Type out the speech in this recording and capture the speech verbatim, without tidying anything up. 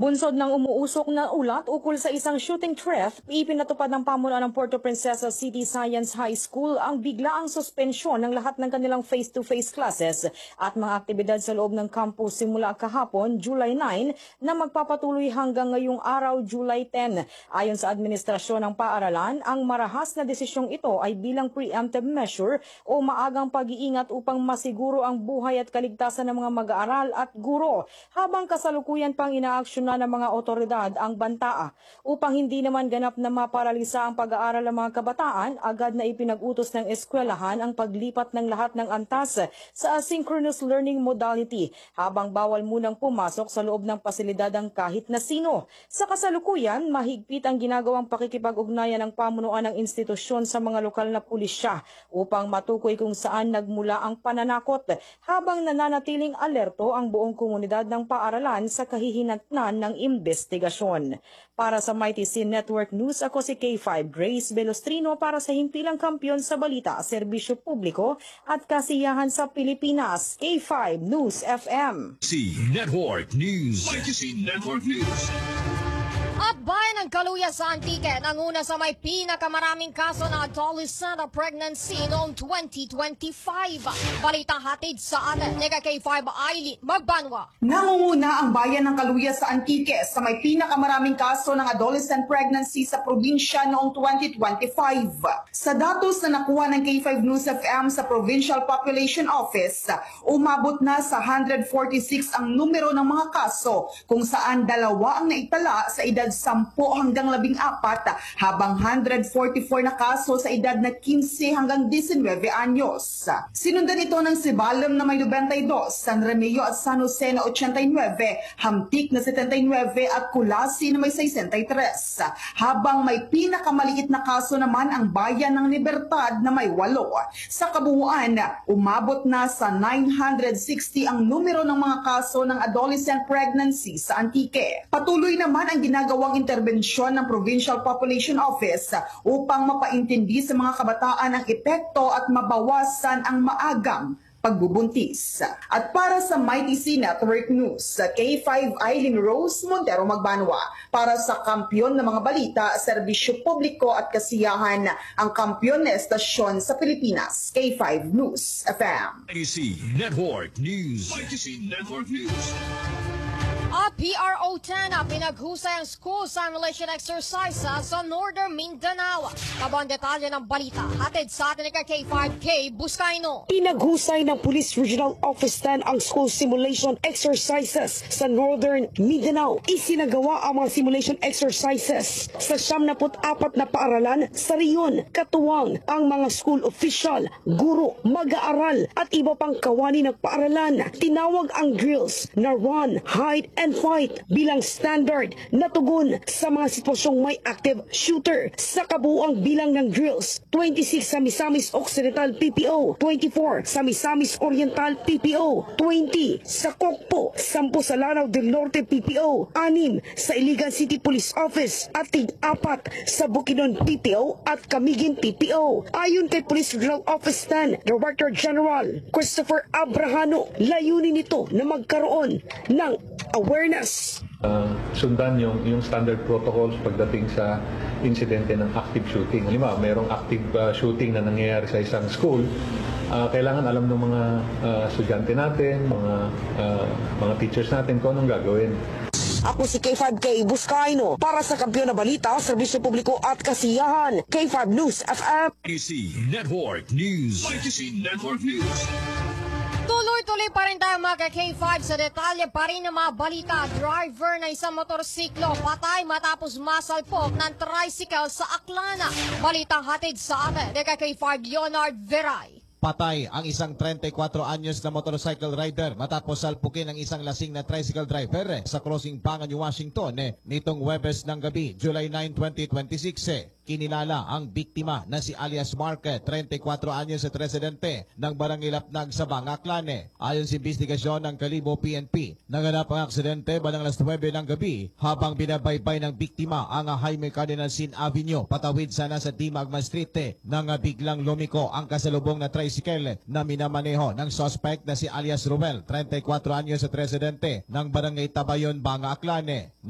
Bunsod ng umuusok na ulat ukol sa isang shooting threat, ipinatupad ng pamunuan ng Puerto Princesa City Science High School ang biglaang suspensyon ng lahat ng kanilang face-to-face classes at mga aktibidad sa loob ng campus simula kahapon, July nine, na magpapatuloy hanggang ngayong araw, July ten. Ayon sa administrasyon ng paaralan, ang marahas na desisyong ito ay bilang preemptive measure o maagang pag-iingat upang masiguro ang buhay at kaligtasan ng mga mag-aaral at guro, habang kasalukuyan pang inaaksyon na ng mga otoridad ang banta. Upang hindi naman ganap na maparalisa ang pag-aaral ng mga kabataan, agad na ipinag-utos ng eskwelahan ang paglipat ng lahat ng antas sa asynchronous learning modality, habang bawal munang pumasok sa loob ng pasilidad ang kahit na sino. Sa kasalukuyan, mahigpit ang ginagawang pakikipag-ugnayan ng pamunuan ng institusyon sa mga lokal na pulisya upang matukoy kung saan nagmula ang pananakot, habang nananatiling alerto ang buong komunidad ng paaralan sa kahihinatnan ng investigasyon. Para sa Mighty Scene Network News, ako si K five Grace Belostrino para sa himpilang kampiyon sa balita, serbisyo publiko at kasiyahan sa Pilipinas. K five News F M. C Network News. Mighty Scene Network News. At bayan ng Kaluya sa Antique, nanguna sa may pinakamaraming kaso ng adolescent pregnancy noong twenty twenty-five. Balita hatid sa atin, Nega K five Aileen Magbanwa. Nangunguna ang bayan ng Kaluya sa Antique sa may pinakamaraming kaso ng adolescent pregnancy sa probinsya noong twenty twenty-five. Sa datos na nakuha ng K five News F M sa Provincial Population Office, umabot na sa one hundred forty-six ang numero ng mga kaso, kung saan dalawa ang naitala sa edad sampo hanggang labing apat, habang one hundred forty-four na kaso sa edad na quince hanggang diecinueve anyos. Sinundan ito ng Sibalom na may ninety-two, San Remigio at San Jose na eighty-nine, Hamtik na seventy-nine at Kulasi na may sixty-three. Habang may pinakamaliit na kaso naman ang bayan ng Libertad na may walo. Sa kabuuan, umabot na sa nine hundred sixty ang numero ng mga kaso ng adolescent pregnancy sa Antique. Patuloy naman ang ginagawa ang interbensyon ng Provincial Population Office upang mapaintindi sa mga kabataan ang epekto at mabawasan ang maagang pagbubuntis. At para sa Mighty Scene Network News, K five Aileen Rose Montero Magbanwa. Para sa kampiyon ng mga balita, serbisyo publiko at kasiyahan, ang kampiyon na estasyon sa Pilipinas, K five News F M. Mighty Scene Network News. Mighty Scene Network News. At P R O ten, pinaghusay ang school simulation exercise sa Northern Mindanao. Kabang detalye ng balita, hatid sa atin ni K five K Buscaino. Pinaghusay ng Police Regional Office ten ang school simulation exercises sa Northern Mindanao. Isinagawa ang mga simulation exercises sa siyam na apat na paaralan sa riyon, katuwang ang mga school official, guro, mag-aaral at iba pang kawani ng paaralan. Tinawag ang drills na run, hide, and fight bilang standard na tugon sa mga sitwasyong may active shooter. Sa kabuuang bilang ng drills, twenty-six sa Misamis Occidental P P O, twenty-four sa Misamis Oriental P P O, twenty sa Kokpo, ten sa Lanao del Norte P P O, six sa Iligan City Police Office at tig-apat sa Bukidnon P P O at Camiguin P P O. Ayon kay Police Regional Office ten Director General Christopher Abrahano, layunin nito na magkaroon ng awareness. Uh, sundan yung, yung standard protocols pagdating sa insidente ng active shooting. Halimbawa, mayroong active uh, shooting na nangyayari sa isang school, uh, kailangan alam ng mga uh, estudyante natin, mga uh, mga teachers natin kung anong gagawin. Ako si K five K Buscaino para sa kampiyon na balita, serbisyo publiko at kasiyahan. K five News F M. Mighty Scene Network News. Mighty Scene Network News. Tuloy-tuloy pa rin tayo mga K five sa detalye pa rin ng mga balita. Driver na isang motorsiklo patay matapos masalpok ng tricycle sa Aklana. Balitang hatid sa atin ni K five Leonard Veray. Patay ang isang thirty-four anyos na motorcycle rider matapos salpukin ang isang lasing na tricycle driver sa crossing Pangan, Washington nitong Huwebes ng gabi, July nine, twenty twenty-six. Kinilala ang biktima na si alias Mark, thirty-four anyos at residente ng Barangay Lapnag sa Bangaklane. Ayon sa investigasyon ng Kalibo P N P, naganap ang aksidente bandang alas nine ng gabi habang binabaybay ng biktima ang Jaime Cardinal Sin Avenue patawid sana sa Dimagma Street nang biglang lumiko ang kasalubong na tricycle na minamaneho ng suspect na si alias Ruel, thirty-four anyos at residente ng Barangay Tabayon, Bangaklane.